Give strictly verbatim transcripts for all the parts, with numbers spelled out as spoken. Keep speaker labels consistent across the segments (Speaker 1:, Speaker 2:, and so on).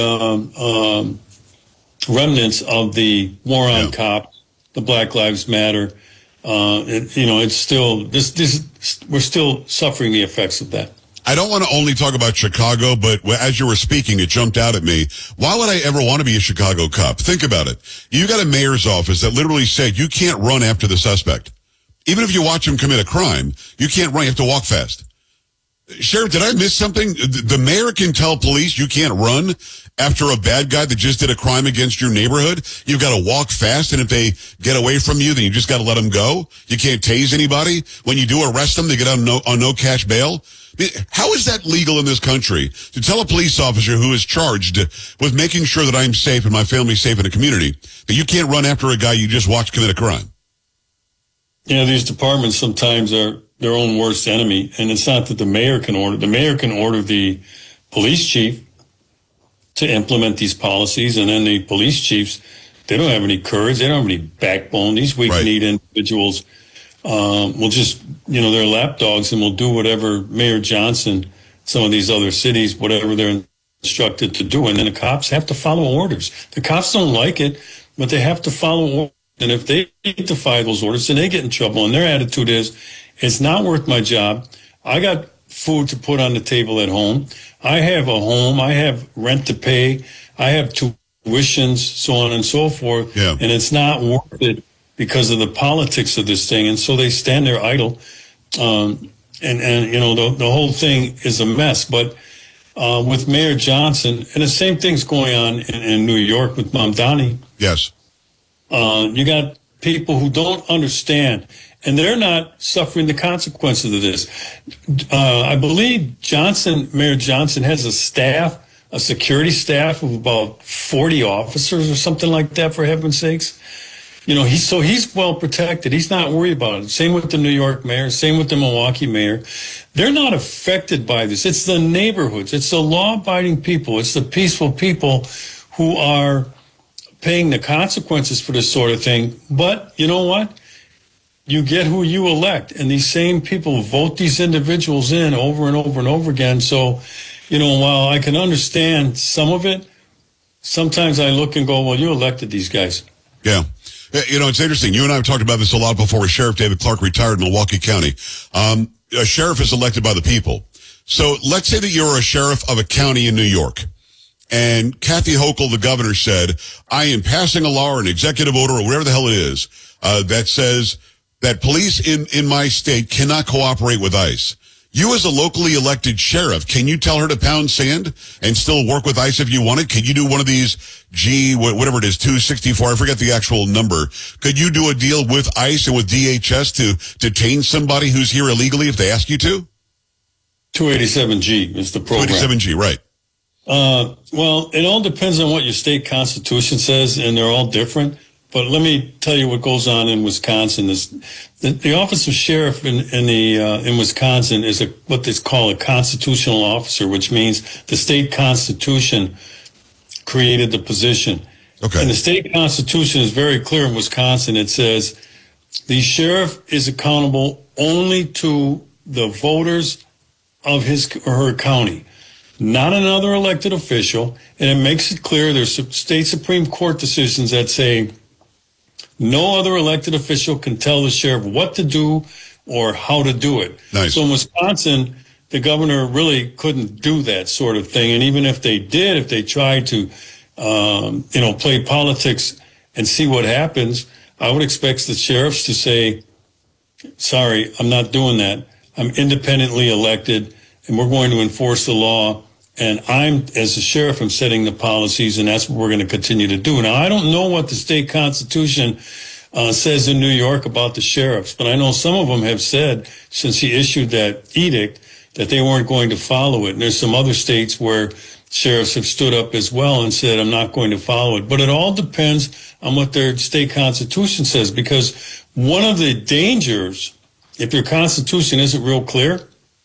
Speaker 1: um, um, remnants of the war on
Speaker 2: Yeah.
Speaker 1: cops, the Black Lives Matter. Uh, it, you know, it's still this. This we're still suffering the effects of that.
Speaker 2: I don't want to only talk about Chicago, but as you were speaking, it jumped out at me. Why would I ever want to be a Chicago cop? Think about it. You got a mayor's office that literally said you can't run after the suspect. Even if you watch him commit a crime, you can't run. You have to walk fast. Sheriff, did I miss something? The mayor can tell police you can't run after a bad guy that just did a crime against your neighborhood. You've got to walk fast, and if they get away from you, then you just got to let them go. You can't tase anybody. When you do arrest them, they get on no, on no cash bail. How is that legal in this country to tell a police officer who is charged with making sure that I'm safe and my family's safe in a community that you can't run after a guy you just watched commit a crime?
Speaker 1: You know, these departments sometimes are their own worst enemy, and it's not that the mayor can order. The mayor can order the police chief to implement these policies, and then the police chiefs, they don't have any courage, they don't have any backbone. These weak-kneed right. individuals um, will just, you know, they're lapdogs and will do whatever Mayor Johnson, some of these other cities, whatever they're instructed to do, and then the cops have to follow orders. The cops don't like it, but they have to follow orders. And if they defy those orders, then they get in trouble. And their attitude is, it's not worth my job. I got food to put on the table at home. I have a home. I have rent to pay. I have tuitions, so on and so forth.
Speaker 2: Yeah.
Speaker 1: And it's not worth it because of the politics of this thing. And so they stand there idle. Um, and, and, you know, the, the whole thing is a mess. But uh, with Mayor Johnson, and the same thing's going on in, in New York with Mamdani.
Speaker 2: Yes.
Speaker 1: Uh, you got people who don't understand, and they're not suffering the consequences of this. Uh, I believe Johnson, Mayor Johnson, has a staff, a security staff of about forty officers or something like that, for heaven's sakes. You know, he's so he's well protected. He's not worried about it. Same with the New York mayor, same with the Milwaukee mayor. They're not affected by this. It's the neighborhoods. It's the law-abiding people. It's the peaceful people who are paying the consequences for this sort of thing. But you know what? You get who you elect, and these same people vote these individuals in over and over and over again. So, you know, while I can understand some of it, sometimes I look and go, well, you elected these guys.
Speaker 2: Yeah. You know, it's interesting. You and I have talked about this a lot before. Sheriff David Clarke retired in Milwaukee County. Um, a sheriff is elected by the people. So let's say that you're a sheriff of a county in New York. And Kathy Hochul, the governor, said, I am passing a law or an executive order or whatever the hell it is uh, that says that police in, in my state cannot cooperate with ICE. You as a locally elected sheriff, can you tell her to pound sand and still work with ICE if you wanted? Can you do one of these G, whatever it is, two sixty-four, I forget the actual number. Could you do a deal with ICE and with D H S to detain somebody who's here illegally if they ask you to?
Speaker 1: two eighty-seven G is the program.
Speaker 2: two eighty-seven G, right.
Speaker 1: Uh, well, it all depends on what your state constitution says, and they're all different. But let me tell you what goes on in Wisconsin. This, the, the office of sheriff in, in the uh, in Wisconsin is a, what they call a constitutional officer, which means the state constitution created the position.
Speaker 2: Okay.
Speaker 1: And the state constitution is very clear in Wisconsin. It says the sheriff is accountable only to the voters of his or her county, not another elected official. And it makes it clear there's state Supreme Court decisions that say no other elected official can tell the sheriff what to do or how to do it.
Speaker 2: Nice.
Speaker 1: So in Wisconsin, the governor really couldn't do that sort of thing. And even if they did, if they tried to, um, you know, play politics and see what happens, I would expect the sheriffs to say, sorry, I'm not doing that. I'm independently elected, and we're going to enforce the law. And I'm, as a sheriff, I'm setting the policies, and that's what we're going to continue to do. Now, I don't know what the state constitution uh, says in New York about the sheriffs, but I know some of them have said, since he issued that edict, that they weren't going to follow it. And there's some other states where sheriffs have stood up as well and said, I'm not going to follow it. But it all depends on what their state constitution says, because one of the dangers, if your constitution isn't real clear,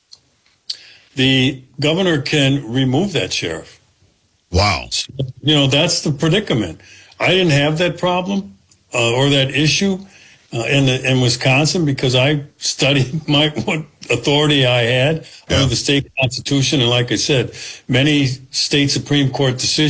Speaker 1: the governor can remove that sheriff.
Speaker 2: Wow.
Speaker 1: So, you know, that's the predicament. I didn't have that problem uh, or that issue uh, in the, in Wisconsin because I studied my what authority I had
Speaker 2: yeah.
Speaker 1: under the state constitution. And like I said, many state Supreme Court decisions